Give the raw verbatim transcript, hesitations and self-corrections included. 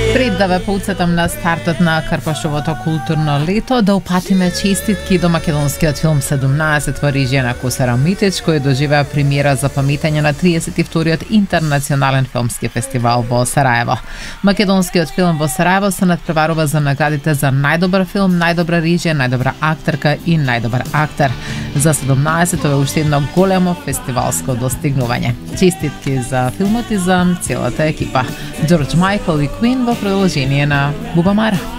Пред да ве поутсетам на стартот на Карпашовото културно лето, да упатиме честитки до македонскиот филм седумнаесет во режија на Косара Митич, кој доживеа премиера за памитење на триесет и вториот интернационален филмски фестивал во Сараево. Македонскиот филм во Сараево се надпреварува за наградите за најдобар филм, најдобра режија, најдобра актерка и најдобар актер. За седумнаесет е уште едно големо фестивалско достигнување. Честитки за филмот и за целата екипа. Джордж Майкл и Квин во продолжение на Бубамара.